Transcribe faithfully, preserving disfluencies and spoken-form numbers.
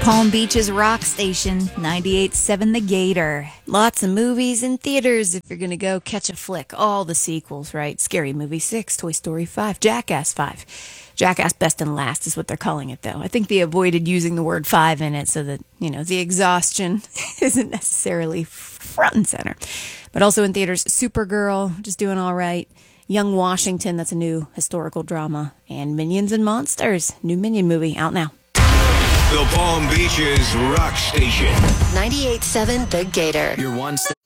Palm Beach's rock station, ninety-eight point seven The Gator. Lots of movies in theaters if you're going to go catch a flick. All the sequels, right? Scary Movie six, Toy Story five, Jackass five. Jackass Best and Last is what they're calling it, though. I think they avoided using the word five in it so that, you know, the exhaustion isn't necessarily front and center. But also in theaters, Supergirl, just doing all right. Young Washington, that's a new historical drama. And Minions and Monsters, new Minion movie, out now. The Palm Beaches Rock Station. ninety-eight point seven The Gator. Your one step.